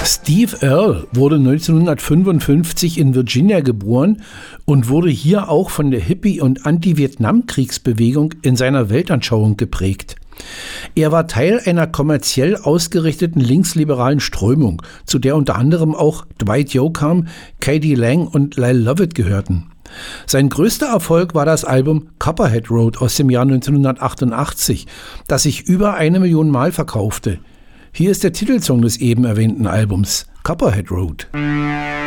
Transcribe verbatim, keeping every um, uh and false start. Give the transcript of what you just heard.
Steve Earle wurde neunzehnhundertfünfundfünfzig in Virginia geboren und wurde hier auch von der Hippie- und Anti-Vietnam-Kriegsbewegung in seiner Weltanschauung geprägt. Er war Teil einer kommerziell ausgerichteten linksliberalen Strömung, zu der unter anderem auch Dwight Yoakam, K D Lang und Lyle Lovett gehörten. Sein größter Erfolg war das Album Copperhead Road aus dem Jahr neunzehnhundertachtundachtzig, das sich über eine Million Mal verkaufte. Hier ist der Titelsong des eben erwähnten Albums, Copperhead Road.